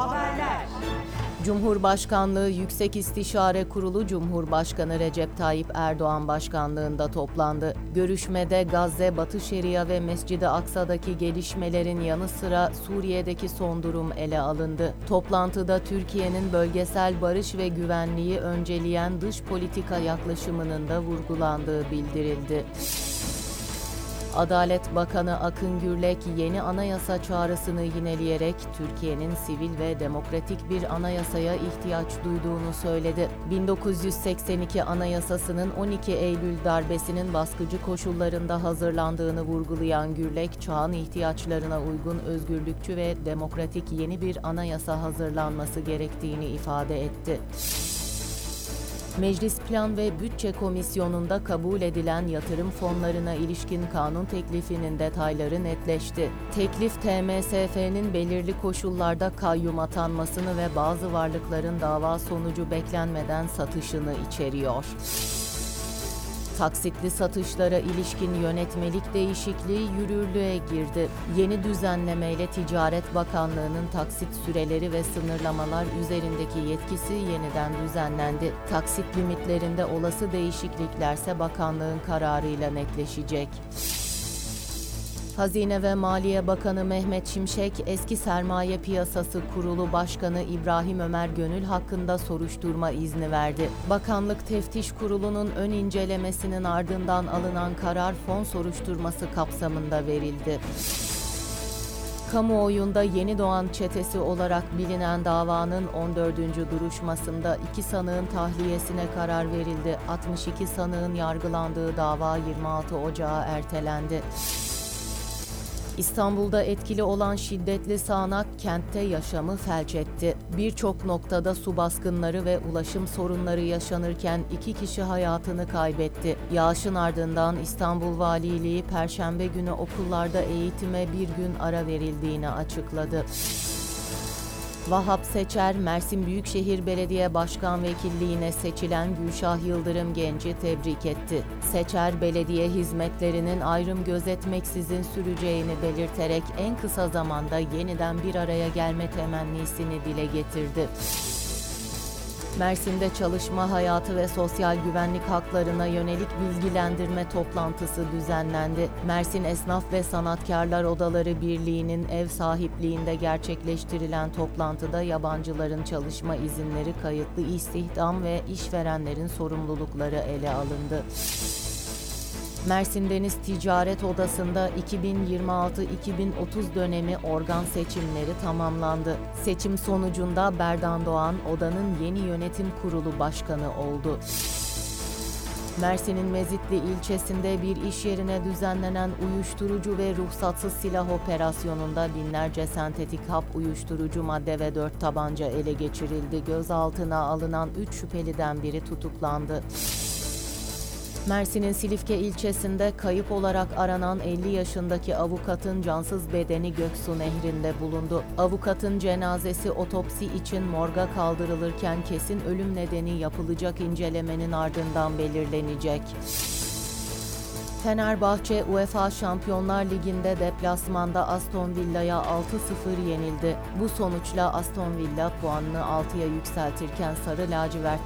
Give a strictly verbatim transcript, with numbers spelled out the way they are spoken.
Haberler. Cumhurbaşkanlığı Yüksek İstişare Kurulu Cumhurbaşkanı Recep Tayyip Erdoğan başkanlığında toplandı. Görüşmede Gazze, Batı Şeria ve Mescid-i Aksa'daki gelişmelerin yanı sıra Suriye'deki son durum ele alındı. Toplantıda Türkiye'nin bölgesel barış ve güvenliği önceleyen dış politika yaklaşımının da vurgulandığı bildirildi. Adalet Bakanı Akın Gürlek yeni anayasa çağrısını yineleyerek Türkiye'nin sivil ve demokratik bir anayasaya ihtiyaç duyduğunu söyledi. bin dokuz yüz seksen iki Anayasası'nın on iki Eylül darbesinin baskıcı koşullarında hazırlandığını vurgulayan Gürlek, çağın ihtiyaçlarına uygun özgürlükçü ve demokratik yeni bir anayasa hazırlanması gerektiğini ifade etti. Meclis Plan ve Bütçe Komisyonu'nda kabul edilen yatırım fonlarına ilişkin kanun teklifinin detayları netleşti. Teklif, T M S F'nin belirli koşullarda kayyum atanmasını ve bazı varlıkların dava sonucu beklenmeden satışını içeriyor. Taksitli satışlara ilişkin yönetmelik değişikliği yürürlüğe girdi. Yeni düzenlemeyle Ticaret Bakanlığı'nın taksit süreleri ve sınırlamalar üzerindeki yetkisi yeniden düzenlendi. Taksit limitlerinde olası değişikliklerse bakanlığın kararıyla netleşecek. Hazine ve Maliye Bakanı Mehmet Şimşek, eski Sermaye Piyasası Kurulu Başkanı İbrahim Ömer Gönül hakkında soruşturma izni verdi. Bakanlık Teftiş Kurulu'nun ön incelemesinin ardından alınan karar fon soruşturması kapsamında verildi. Kamuoyunda Yeni Doğan Çetesi olarak bilinen davanın on dördüncü duruşmasında iki sanığın tahliyesine karar verildi. altmış iki sanığın yargılandığı dava yirmi altı Ocağı ertelendi. İstanbul'da etkili olan şiddetli sağanak kentte yaşamı felç etti. Birçok noktada su baskınları ve ulaşım sorunları yaşanırken iki kişi hayatını kaybetti. Yağışın ardından İstanbul Valiliği Perşembe günü okullarda eğitime bir gün ara verildiğini açıkladı. Vahap Seçer, Mersin Büyükşehir Belediye Başkan Vekilliğine seçilen Gülşah Yıldırım Genç'i tebrik etti. Seçer, belediye hizmetlerinin ayrım gözetmeksizin süreceğini belirterek en kısa zamanda yeniden bir araya gelme temennisini dile getirdi. Mersin'de çalışma hayatı ve sosyal güvenlik haklarına yönelik bilgilendirme toplantısı düzenlendi. Mersin Esnaf ve Sanatkarlar Odaları Birliği'nin ev sahipliğinde gerçekleştirilen toplantıda yabancıların çalışma izinleri, kayıtlı istihdam ve işverenlerin sorumlulukları ele alındı. Mersin Deniz Ticaret Odası'nda iki bin yirmi altı iki bin otuz dönemi organ seçimleri tamamlandı. Seçim sonucunda Berdan Doğan, odanın yeni yönetim kurulu başkanı oldu. Mersin'in Mezitli ilçesinde bir iş yerine düzenlenen uyuşturucu ve ruhsatsız silah operasyonunda binlerce sentetik hap, uyuşturucu madde ve dört tabanca ele geçirildi. Gözaltına alınan üç şüpheliden biri tutuklandı. Mersin'in Silifke ilçesinde kayıp olarak aranan elli yaşındaki avukatın cansız bedeni Göksu Nehri'nde bulundu. Avukatın cenazesi otopsi için morga kaldırılırken kesin ölüm nedeni yapılacak incelemenin ardından belirlenecek. Fenerbahçe, UEFA Şampiyonlar Ligi'nde deplasmanda Aston Villa'ya altı sıfır yenildi. Bu sonuçla Aston Villa puanını altıya yükseltirken Sarı Lacivert